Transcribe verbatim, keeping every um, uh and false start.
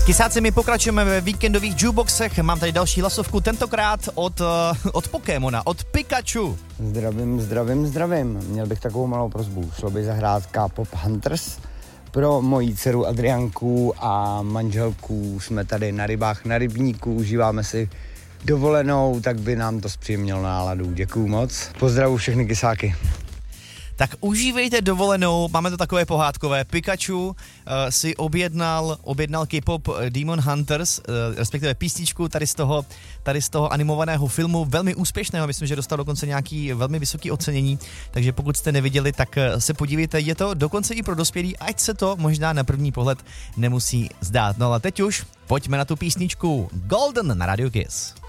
Kysáci, my pokračujeme ve víkendových jukeboxech. Mám tady další hlasovku, tentokrát od, od Pokémona, od Pikachu. Zdravím, zdravím, zdravím. Měl bych takovou malou prosbu. Šlo by zahrát K-pop Hunters. Pro moji dceru Adrianku a manželku jsme tady na rybách, na rybníku, užíváme si dovolenou, tak by nám to zpříjemnilo náladu. Děkuju moc. Pozdravuji všechny kysáky. Tak užívejte dovolenou, máme to takové pohádkové. Pikachu uh, si objednal, objednal K-pop Demon Hunters, uh, respektive písničku tady z toho, tady z toho animovaného filmu, velmi úspěšného, myslím, že dostal dokonce nějaký velmi vysoký ocenění, takže pokud jste neviděli, tak se podívejte, je to dokonce i pro dospělí, ať se to možná na první pohled nemusí zdát. No ale teď už pojďme na tu písničku Golden na Radio Kiss.